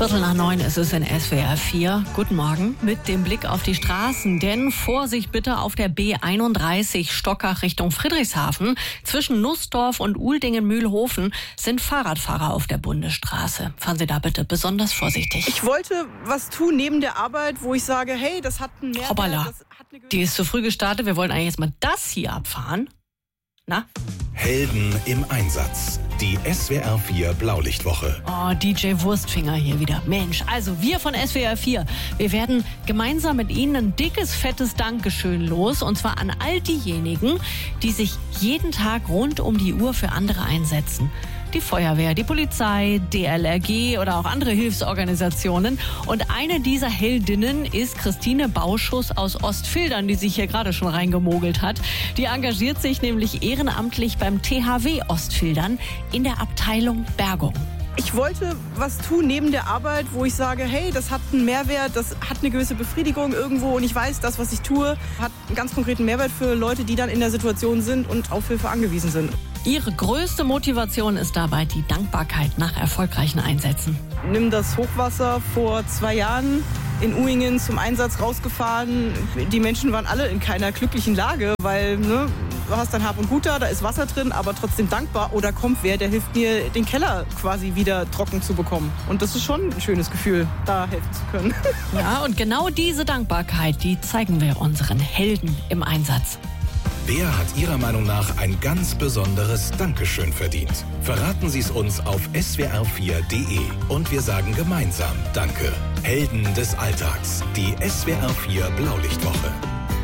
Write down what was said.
8:15 ist es in SWR 4. Guten Morgen mit dem Blick auf die Straßen. Denn Vorsicht bitte auf der B31 Stockach Richtung Friedrichshafen. Zwischen Nussdorf und Uldingen-Mühlhofen sind Fahrradfahrer auf der Bundesstraße. Fahren Sie da bitte besonders vorsichtig. Ich wollte was tun neben der Arbeit, wo ich sage, hey, das hat einen Mehrwert. Hoppala, die ist zu früh gestartet. Wir wollten eigentlich jetzt mal das hier abfahren. Na? Helden im Einsatz. Die SWR 4 Blaulichtwoche. Oh, DJ Wurstfinger hier wieder. Mensch, also wir von SWR 4, wir werden gemeinsam mit Ihnen ein dickes, fettes Dankeschön los. Und zwar an all diejenigen, die sich jeden Tag rund um die Uhr für andere einsetzen. Die Feuerwehr, die Polizei, DLRG oder auch andere Hilfsorganisationen. Und eine dieser Heldinnen ist Christine Bauschuss aus Ostfildern, die sich hier gerade schon reingemogelt hat. Die engagiert sich nämlich ehrenamtlich beim THW Ostfildern in der Abteilung Bergung. Ich wollte was tun neben der Arbeit, wo ich sage, hey, das hat einen Mehrwert, das hat eine gewisse Befriedigung irgendwo und ich weiß, das, was ich tue, hat einen ganz konkreten Mehrwert für Leute, die dann in der Situation sind und auf Hilfe angewiesen sind. Ihre größte Motivation ist dabei die Dankbarkeit nach erfolgreichen Einsätzen. Nimm das Hochwasser vor 2 Jahren in Uhingen zum Einsatz rausgefahren. Die Menschen waren alle in keiner glücklichen Lage, weil du hast dein Hab und Gut da ist Wasser drin, aber trotzdem dankbar. Oder kommt wer, der hilft mir, den Keller quasi wieder trocken zu bekommen. Und das ist schon ein schönes Gefühl, da helfen zu können. Ja, und genau diese Dankbarkeit, die zeigen wir unseren Helden im Einsatz. Wer hat Ihrer Meinung nach ein ganz besonderes Dankeschön verdient? Verraten Sie es uns auf swr4.de und wir sagen gemeinsam Danke. Helden des Alltags, die SWR 4 Blaulichtwoche.